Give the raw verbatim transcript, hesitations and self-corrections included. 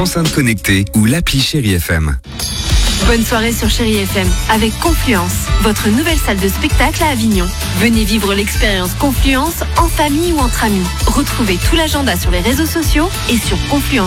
enceinte connectée ou l'appli Chérie F M. Bonne soirée sur Chérie F M avec Confluence, votre nouvelle salle de spectacle à Avignon. Venez vivre l'expérience Confluence en famille ou entre amis. Retrouvez tout l'agenda sur les réseaux sociaux et sur confluence.